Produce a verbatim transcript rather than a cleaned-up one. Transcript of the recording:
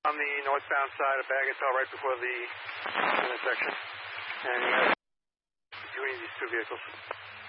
on the northbound side of Bagatelle right before the intersection. And he has between these two vehicles.